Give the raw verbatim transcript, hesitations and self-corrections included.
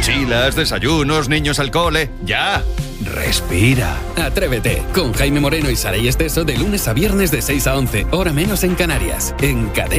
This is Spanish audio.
mochilas, desayunos, niños al cole. ¡Ya! Respira. Atrévete con Jaime Moreno y Saray Esteso de lunes a viernes de seis a once, hora menos en Canarias. En Cadena.